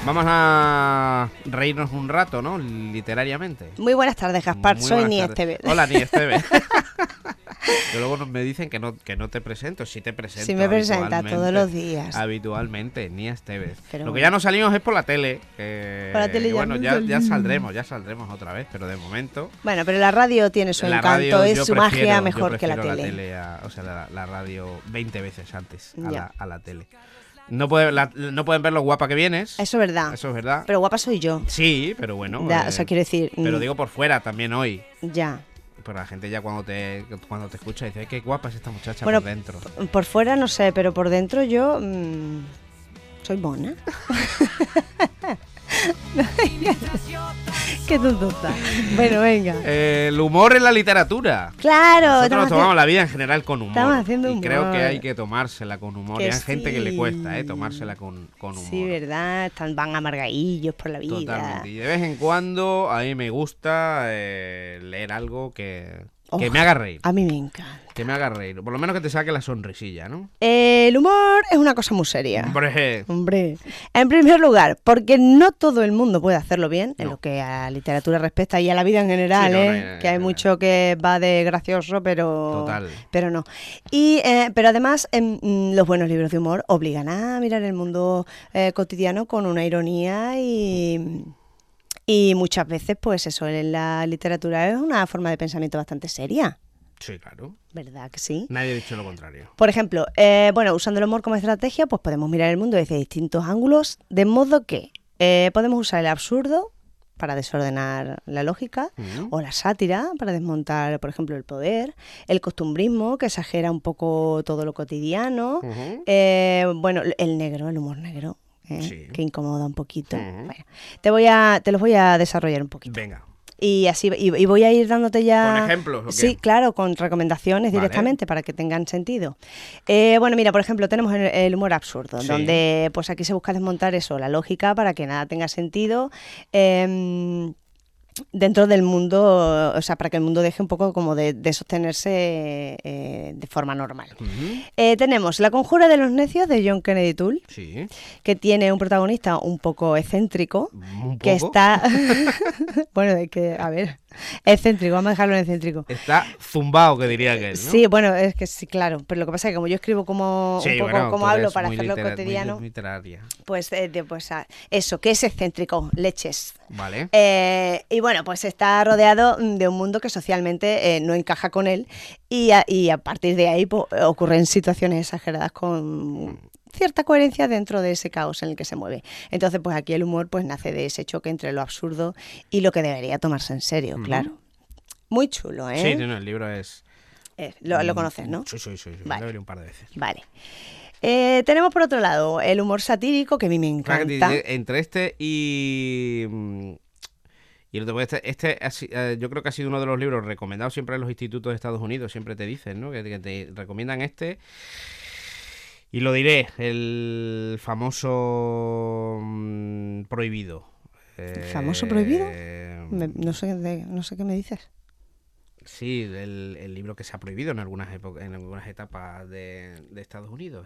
Vamos a reírnos un rato, ¿no? Literariamente. Muy buenas tardes, Gaspar. Soy Niesteves. Hola, Niesteves. Que luego me dicen que no te presento. Sí te presento. Sí me presenta todos los días. Habitualmente, Niesteves. Pero Lo que ya no salimos es por la tele. Por la tele bueno, ya saldremos otra vez, pero de momento... Bueno, pero la radio tiene su encanto, es su magia mejor que la tele. La radio 20 veces antes a la tele. No pueden ver lo guapa que vienes. Eso es verdad. Eso es verdad. Pero guapa soy yo. Sí, pero bueno. O sea, quiero decir... Pero digo por fuera también hoy. Ya. Pero la gente ya cuando te escucha dice, qué guapa es esta muchacha bueno, por dentro. Por fuera no sé, pero por dentro yo... soy mona. Qué tontota. Bueno, venga. El humor en la literatura. Claro. Nosotros nos tomamos la vida en general con humor. Estamos haciendo humor. Y creo que hay que tomársela con humor. Y hay gente que le cuesta, tomársela con humor. Sí, verdad. Van amargadillos por la vida. Totalmente. Y de vez en cuando a mí me gusta leer algo que me haga reír. A mí me encanta. Que me haga reír. Por lo menos que te saque la sonrisilla, ¿no? El humor es una cosa muy seria. Hombre. En primer lugar, porque no todo el mundo puede hacerlo bien, en lo que a literatura respecta y a la vida en general, que hay mucho que va de gracioso, pero no. Y, pero además, los buenos libros de humor obligan a mirar el mundo cotidiano con una ironía y muchas veces, pues eso, en la literatura es una forma de pensamiento bastante seria. Sí, claro. ¿Verdad que sí? Nadie ha dicho lo contrario. Por ejemplo, usando el humor como estrategia, pues podemos mirar el mundo desde distintos ángulos, de modo que podemos usar el absurdo para desordenar la lógica, o la sátira para desmontar, por ejemplo, el poder, el costumbrismo, que exagera un poco todo lo cotidiano, el negro, el humor negro. Sí. Que incomoda un poquito. Bueno, te los voy a desarrollar un poquito. Venga. Y así y voy a ir dándote ya... ¿Con ejemplos? ¿O qué? Sí, claro, con recomendaciones directamente para que tengan sentido. Mira, por ejemplo, tenemos el humor absurdo, donde pues aquí se busca desmontar eso, la lógica para que nada tenga sentido. Dentro del mundo, o sea, para que el mundo deje un poco como de sostenerse de forma normal. Tenemos La conjura de los necios de John Kennedy Toole, que tiene un protagonista un poco excéntrico, que está... bueno, excéntrico, vamos a dejarlo en excéntrico. Está zumbado, que diría aquel, ¿no? Sí, bueno, es que sí, claro, pero lo que pasa es que como yo escribo como hablo para hacerlo cotidiano, muy literaria. Pues eso, que es excéntrico, leches. Vale. Y bueno, pues está rodeado de un mundo que socialmente no encaja con él y a partir de ahí pues, ocurren situaciones exageradas con cierta coherencia dentro de ese caos en el que se mueve. Entonces, pues aquí el humor pues nace de ese choque entre lo absurdo y lo que debería tomarse en serio, claro. Muy chulo, ¿eh? Sí, el libro es... Lo conoces, ¿no? Sí. Vale. Lo leí un par de veces. Vale. Tenemos por otro lado el humor satírico, que a mí me encanta. Entre este y el otro, yo creo que ha sido uno de los libros recomendados siempre en los institutos de Estados Unidos, siempre te dicen, ¿no? Que te recomiendan este. Y lo diré, el famoso Prohibido. ¿El famoso Prohibido? No sé qué me dices. Sí, el libro que se ha prohibido en algunas etapas de Estados Unidos,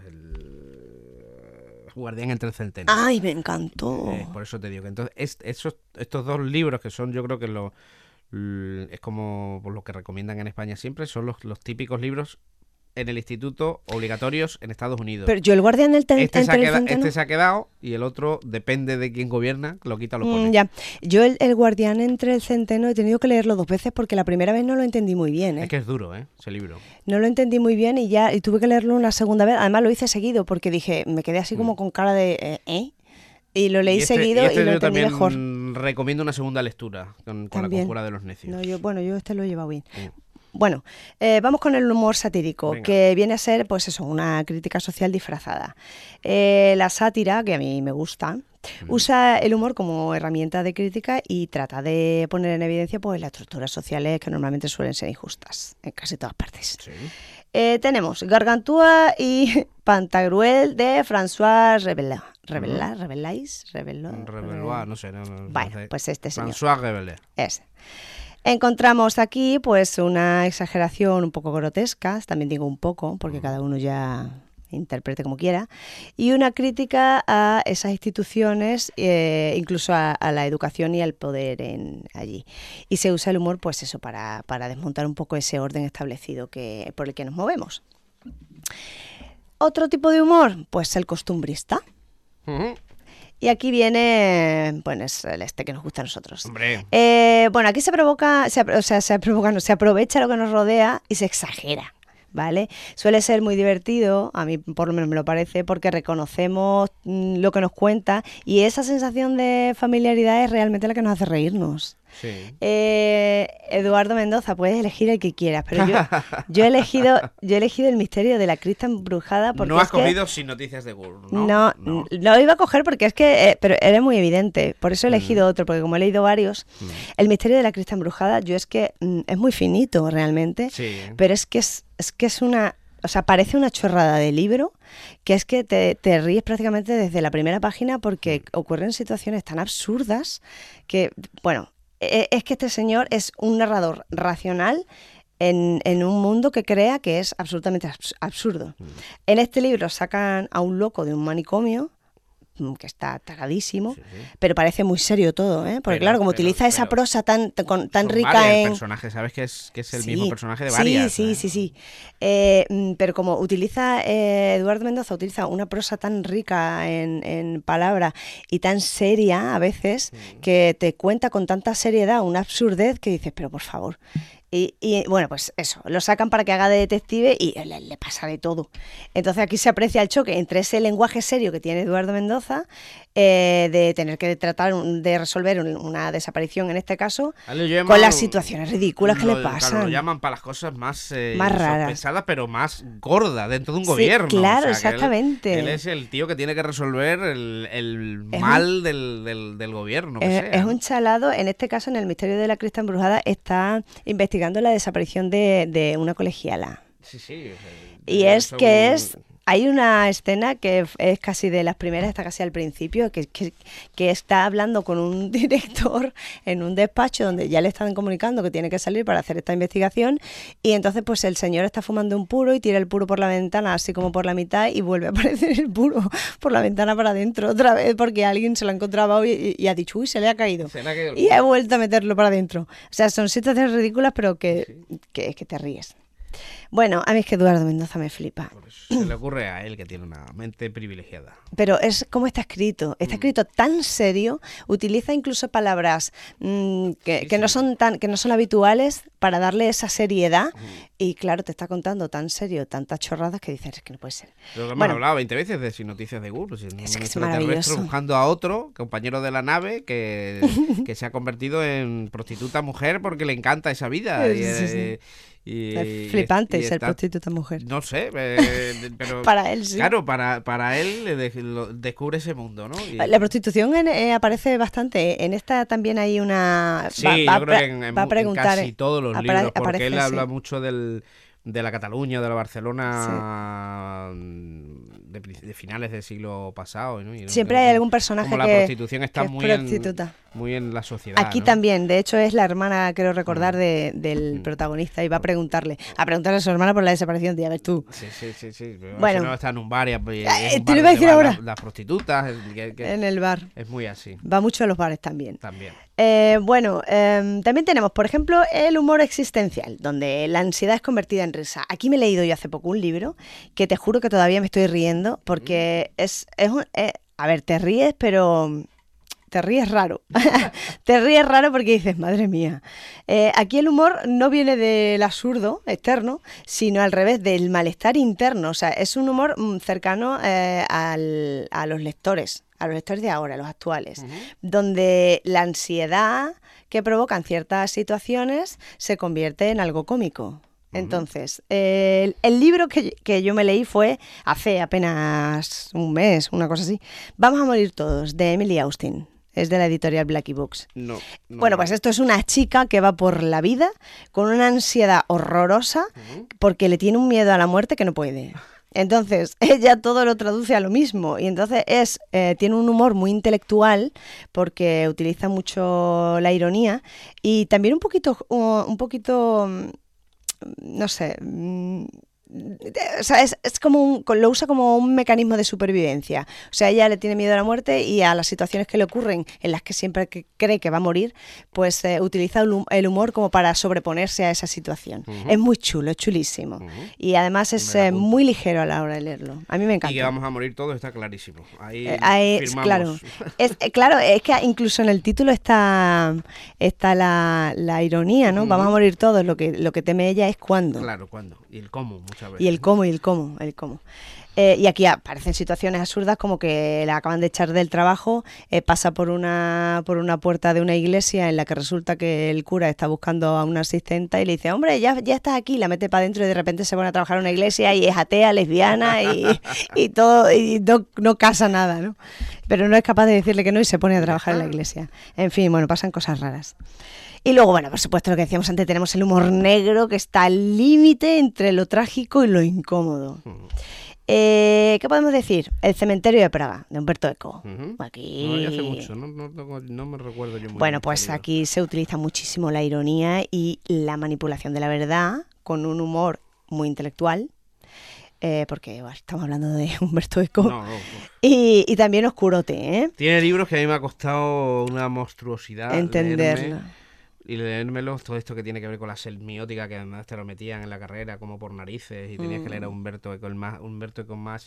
el Guardián entre el Centeno. ¡Ay, me encantó! Por eso te digo que entonces estos dos libros que son, yo creo que es como por lo que recomiendan en España siempre, son los típicos libros en el instituto obligatorios en Estados Unidos. Pero yo el Guardián entre el Centeno... Este se ha quedado y el otro, depende de quién gobierna, lo quita o lo pone. Ya. Yo el Guardián entre el Centeno he tenido que leerlo 2 veces porque la primera vez no lo entendí muy bien. Es que es duro, ese libro. No lo entendí muy bien y tuve que leerlo una segunda vez. Además lo hice seguido porque dije, me quedé así como con cara de... Y lo leí seguido y lo entendí mejor. Recomiendo una segunda lectura con La conjura de los necios. No, yo lo he llevado bien. Bueno, vamos con el humor satírico. Venga. Que viene a ser, pues eso, una crítica social disfrazada. La sátira, que a mí me gusta, usa el humor como herramienta de crítica y trata de poner en evidencia pues las estructuras sociales que normalmente suelen ser injustas en casi todas partes. Sí. Tenemos Gargantúa y Pantagruel de François Rabelais. No sé. Bueno, pues este señor. François Rabelais. Ese. Encontramos aquí pues una exageración un poco grotesca, también digo un poco, porque cada uno ya interprete como quiera, y una crítica a esas instituciones, incluso a la educación y al poder allí. Y se usa el humor, pues eso, para desmontar un poco ese orden establecido por el que nos movemos. Otro tipo de humor, pues el costumbrista. Uh-huh. Y aquí viene, bueno, es el que nos gusta a nosotros. Hombre. Bueno, aquí se aprovecha lo que nos rodea y se exagera, ¿vale? Suele ser muy divertido, a mí por lo menos me lo parece, porque reconocemos lo que nos cuenta y esa sensación de familiaridad es realmente la que nos hace reírnos. Sí. Eduardo Mendoza, puedes elegir el que quieras, pero yo he elegido El misterio de la cripta embrujada porque no has cogido Sin noticias de Gur, ¿no? No lo iba a coger porque es que pero era muy evidente, por eso he elegido otro, porque como he leído varios, El misterio de la cripta embrujada, yo es que es muy finito realmente, sí. pero es que es una, o sea, parece una chorrada de libro, que es que te ríes prácticamente desde la primera página porque ocurren situaciones tan absurdas que, bueno, es que este señor es un narrador racional en un mundo que crea que es absolutamente absurdo. En este libro sacan a un loco de un manicomio que está taradísimo, pero parece muy serio todo, ¿eh? Porque claro, como utiliza esa prosa tan rica en... personajes, ¿sabes? Que es el mismo personaje de varias. Sí. Pero como utiliza, Eduardo Mendoza utiliza una prosa tan rica en palabras y tan seria a veces, que te cuenta con tanta seriedad una absurdez que dices, pero por favor... Y bueno, pues eso, lo sacan para que haga de detective y le pasa de todo. Entonces aquí se aprecia el choque entre ese lenguaje serio que tiene Eduardo Mendoza, de tener que de resolver una desaparición en este caso, con las situaciones ridículas que le pasan. Claro, lo llaman para las cosas más raras, pesadas, pero más gordas dentro de un gobierno. Claro, o sea, exactamente. Él es el tío que tiene que resolver el mal del gobierno. Es un chalado, en este caso, en El misterio de la cripta embrujada, está investigando la desaparición de una colegiala. Sí. Y hay una escena que es casi de las primeras, está casi al principio, que está hablando con un director en un despacho donde ya le están comunicando que tiene que salir para hacer esta investigación, y entonces pues el señor está fumando un puro y tira el puro por la ventana, así como por la mitad, y vuelve a aparecer el puro por la ventana para adentro otra vez porque alguien se lo ha encontrado y ha dicho, uy, se le ha caído. Y ha vuelto a meterlo para adentro. O sea, son situaciones ridículas, pero que te ríes. Bueno, a mí es que Eduardo Mendoza me flipa. Se le ocurre a él, que tiene una mente privilegiada. Pero es como está escrito tan serio, utiliza incluso palabras que no son habituales para darle esa seriedad, y claro, te está contando tan serio, tantas chorradas que dices, es que no puede ser. Lo que hemos hablado 20 veces de Sin noticias de Gur, es que es maravilloso. Buscando a otro compañero de la nave que se ha convertido en prostituta mujer porque le encanta esa vida. Es flipante ser prostituta mujer. No sé, pero para él sí. Claro, para él descubre ese mundo, ¿no? La prostitución aparece bastante. En esta también hay una... Sí, yo creo que en casi todos los libros, porque él habla mucho de la Cataluña, de la Barcelona de finales del siglo pasado, ¿no? Siempre hay algún personaje como la prostitución está muy en la sociedad. Aquí, ¿no? También, de hecho es la hermana, creo recordar, del protagonista, y va a preguntarle a su hermana por la desaparición de, a ver tú. Sí. Bueno, no está en un bar, te lo iba a decir ahora. Las prostitutas en el bar. Es muy así. Va mucho a los bares también. También tenemos, por ejemplo, el humor existencial, donde la ansiedad es convertida en risa. Aquí me he leído yo hace poco un libro que te juro que todavía me estoy riendo porque a ver, te ríes, pero te ríes raro. Te ríes raro porque dices, madre mía. Aquí el humor no viene del absurdo externo, sino al revés, del malestar interno. O sea, es un humor cercano a los lectores de ahora, los actuales, donde la ansiedad que provocan ciertas situaciones se convierte en algo cómico. Entonces, el libro que yo me leí fue hace apenas un mes, una cosa así, Vamos a morir todos, de Emily Austin. Es de la editorial Blackie Books. Bueno, pues esto es una chica que va por la vida con una ansiedad horrorosa porque le tiene un miedo a la muerte que no puede. Entonces, ella todo lo traduce a lo mismo, y entonces tiene un humor muy intelectual porque utiliza mucho la ironía y también un poquito, no sé, o sea, es como lo usa como un mecanismo de supervivencia. O sea, ella le tiene miedo a la muerte y a las situaciones que le ocurren, en las que siempre cree que va a morir, pues utiliza el humor como para sobreponerse a esa situación. Es muy chulo, es chulísimo. Y además es muy ligero a la hora de leerlo. A mí me encanta. Y que vamos a morir todos está clarísimo. Ahí Claro, firmamos. claro, es que incluso en el título está la ironía, ¿no? Vamos a morir todos, lo que teme ella es cuándo. Claro, cuándo. Y el cómo, muchas veces. Y el cómo. Y aquí aparecen situaciones absurdas como que la acaban de echar del trabajo, pasa por una puerta de una iglesia en la que resulta que el cura está buscando a una asistenta y le dice, hombre, ya estás aquí, la mete para adentro y de repente se pone a trabajar en una iglesia y es atea, lesbiana y todo, y no casa nada, ¿no? Pero no es capaz de decirle que no y se pone a trabajar en la iglesia. En fin, bueno, pasan cosas raras. Y luego, bueno, por supuesto, lo que decíamos antes, tenemos el humor negro que está al límite entre lo trágico y lo incómodo. ¿Qué podemos decir? El cementerio de Praga, de Umberto Eco. Aquí... No, ya hace mucho, no me recuerdo yo muy Bueno, bien, pues querido. aquí se utiliza muchísimo la ironía y la manipulación de la verdad con un humor muy intelectual. Porque bueno, estamos hablando de Umberto Eco. No. Y también oscurote, ¿eh? Tiene libros que a mí me ha costado una monstruosidad Entenderlo. Y leérmelos, todo esto que tiene que ver con la semiótica, que además te lo metían en la carrera como por narices, y tenías que leer a Umberto Eco más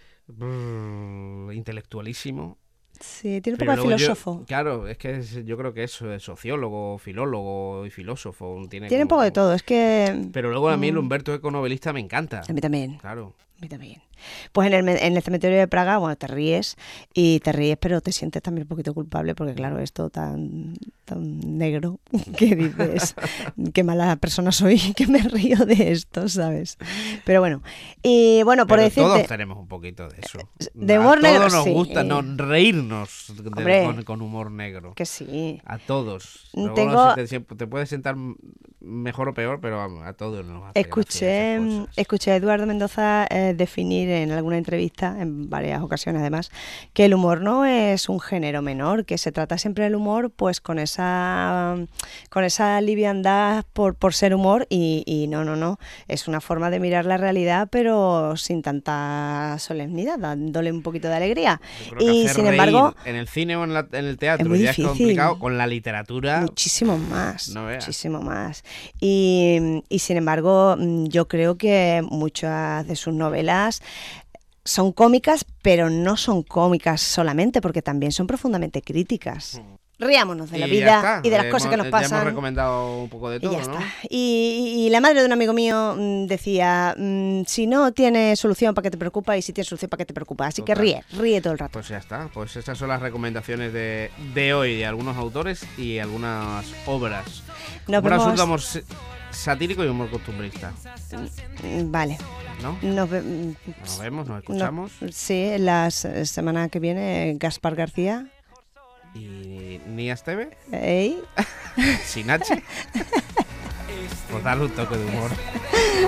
intelectualísimo. Sí, tiene un Pero poco de luego filósofo. Claro, es que yo creo que eso es sociólogo, filólogo y filósofo. Tiene un poco de todo, es que... Pero luego a mí el Umberto Eco novelista me encanta. A mí también. Claro. A mí también. Pues en el cementerio de Praga, bueno, te ríes, pero te sientes también un poquito culpable porque, claro, es todo tan negro que dices, qué mala persona soy, que me río de esto, ¿sabes? Pero bueno, y bueno, por decirte... Todos tenemos un poquito de eso. De humor negro, A todos nos sí. gusta reírnos Hombre, con humor negro. Que sí. A todos. Luego Tengo... te puede sentar mejor o peor, pero vamos, a todos nos hace Escuché a Eduardo Mendoza definir en alguna entrevista, en varias ocasiones además, que el humor no es un género menor, que se trata siempre del humor pues con esa liviandad por ser humor y no, es una forma de mirar la realidad pero sin tanta solemnidad, dándole un poquito de alegría. Y sin embargo, en el cine o en el teatro es muy ya difícil. Es complicado, con la literatura muchísimo más, no veas. Muchísimo más. Y sin embargo, yo creo que muchas de sus novelas son cómicas, pero no son cómicas solamente, porque también son profundamente críticas. Riámonos de la vida y de las cosas que nos pasan. Ya hemos recomendado un poco de todo, y ya ¿no? está. Y la madre de un amigo mío decía, si no tiene solución, ¿para qué te preocupa? Y si tiene solución, ¿para qué te preocupa? Así Total. que ríe todo el rato. Pues ya está, pues estas son las recomendaciones de hoy, de algunos autores y algunas obras. Nos un vemos... asunto amor satírico y humor costumbrista. Vale. ¿No? Nos vemos, nos escuchamos. Sí, la semana que viene, Gaspar García. ¿Y Nia Esteve? ¿Ey? Sin H. Pues darle un toque de humor.